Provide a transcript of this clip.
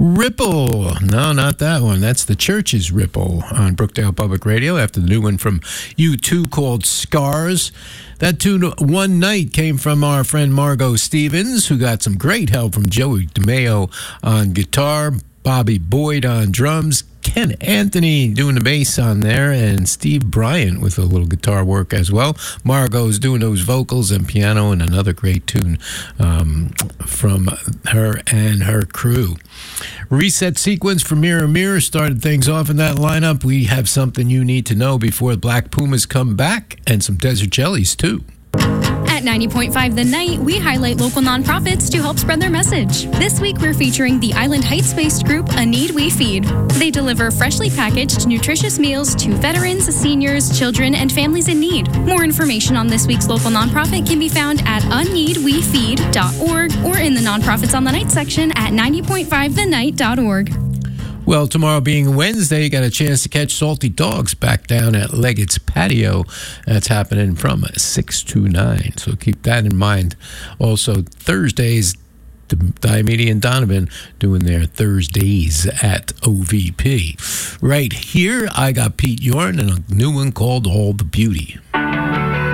Ripple. No, not that one. That's the Church's Ripple on Brookdale Public Radio after the new one from U2 called Scars. That tune, One Night, came from our friend Margot Stevens, who got some great help from Joey DeMeo on guitar, Bobby Boyd on drums, Ken Anthony doing the bass on there, and Steve Bryant with a little guitar work as well. Margot's doing those vocals and piano, and another great tune from her and her crew. Reset Sequence for Mirror Mirror started things off in that lineup. We have something you need to know before the Black Pumas come back, and some Desert Jellies too. At 90.5 The Night, we highlight local nonprofits to help spread their message. This week, we're featuring the Island Heights-based group A Need We Feed. They deliver freshly packaged, nutritious meals to veterans, seniors, children, and families in need. More information on this week's local nonprofit can be found at aneedwefeed.org or in the Nonprofits on the Night section at 90.5thenight.org. Well, tomorrow being Wednesday, you got a chance to catch Salty Dogs back down at Leggett's Patio. That's happening from 6 to 9, so keep that in mind. Also, Thursdays, Diomede and Donovan doing their Thursdays at OVP. Right here, I got Pete Yorn and a new one called All the Beauty.